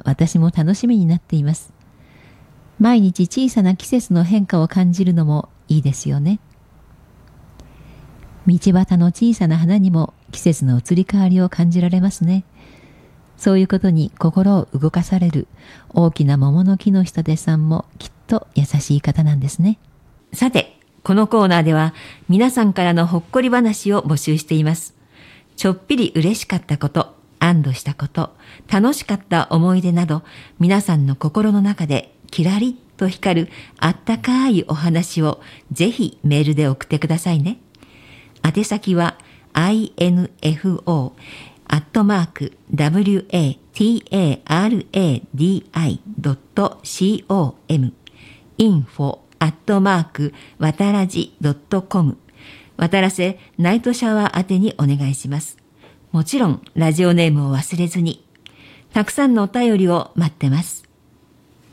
私も楽しみになっています。毎日小さな季節の変化を感じるのもいいですよね。道端の小さな花にも季節の移り変わりを感じられますね。そういうことに心を動かされる大きな桃の木の下でさんもきっと優しい方なんですね。さて、このコーナーでは皆さんからのほっこり話を募集しています。ちょっぴり嬉しかったこと、安堵したこと、楽しかった思い出など、皆さんの心の中でキラリッと光るあったかいお話をぜひメールで送ってくださいね。宛先は info@wataradi.com info@wataradi.com 渡らせナイトシャワー宛てにお願いします。もちろんラジオネームを忘れずに。たくさんのお便りを待ってます。